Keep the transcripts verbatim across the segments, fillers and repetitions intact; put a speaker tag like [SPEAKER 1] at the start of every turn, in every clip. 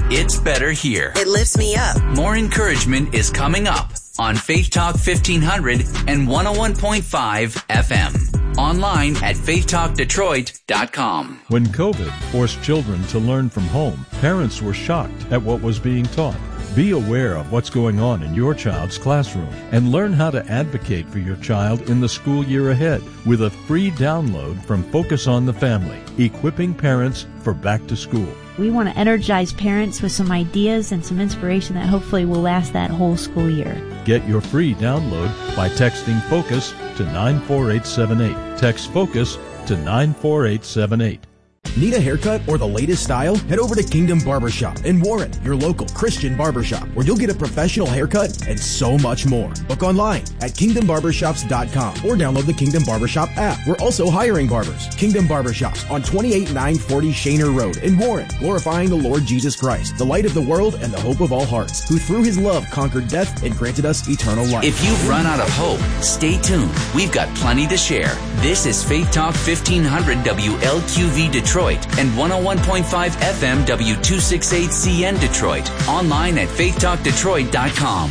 [SPEAKER 1] It's better here.
[SPEAKER 2] It lifts me up.
[SPEAKER 1] More encouragement is coming up on Faith Talk fifteen hundred and one oh one point five F M. Online at faith talk detroit dot com.
[SPEAKER 3] When COVID forced children to learn from home, parents were shocked at what was being taught. Be aware of what's going on in your child's classroom and learn how to advocate for your child in the school year ahead with a free download from Focus on the Family, equipping parents for back to school.
[SPEAKER 4] We want to energize parents with some ideas and some inspiration that hopefully will last that whole school year.
[SPEAKER 3] Get your free download by texting FOCUS to nine four eight seven eight. Text FOCUS to nine four eight seven eight.
[SPEAKER 5] Need a haircut or the latest style? Head over to Kingdom Barbershop in Warren, your local Christian barbershop, where you'll get a professional haircut and so much more. Book online at kingdom barbershops dot com or download the Kingdom Barbershop app. We're also hiring barbers. Kingdom Barbershops on twenty-eight nine forty Shaner Road in Warren, glorifying the Lord Jesus Christ, the light of the world and the hope of all hearts, who through his love conquered death and granted us eternal life.
[SPEAKER 1] If you've run out of hope, stay tuned. We've got plenty to share. This is Faith Talk fifteen hundred W L Q V Detroit and one oh one point five F M W two sixty-eight C N Detroit. Online at faith talk detroit dot com.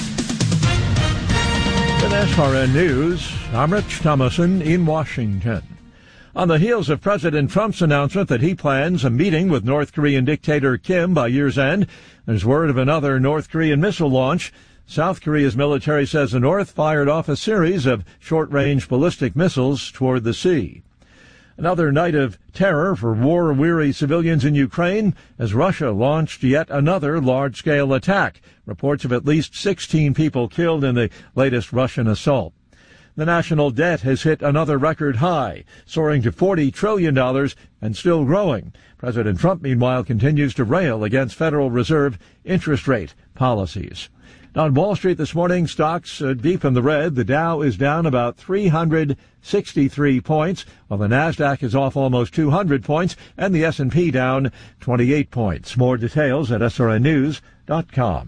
[SPEAKER 6] With S R N News, I'm Rich Thomason in Washington. On the heels of President Trump's announcement that he plans a meeting with North Korean dictator Kim by year's end, there's word of another North Korean missile launch. South Korea's military says the North fired off a series of short-range ballistic missiles toward the sea. Another night of terror for war-weary civilians in Ukraine as Russia launched yet another large-scale attack. Reports of at least sixteen people killed in the latest Russian assault. The national debt has hit another record high, soaring to forty trillion dollars and still growing. President Trump, meanwhile, continues to rail against Federal Reserve interest rate policies. On Wall Street this morning, stocks uh, deep in the red. The Dow is down about three hundred sixty-three points, while the Nasdaq is off almost two hundred points, and the S and P down twenty-eight points. More details at S R N news dot com.